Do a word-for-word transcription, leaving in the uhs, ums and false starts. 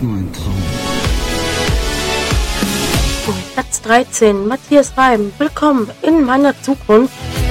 nur ein Traum. Platz dreizehn, Matthias Reim. Willkommen in meiner Zukunft.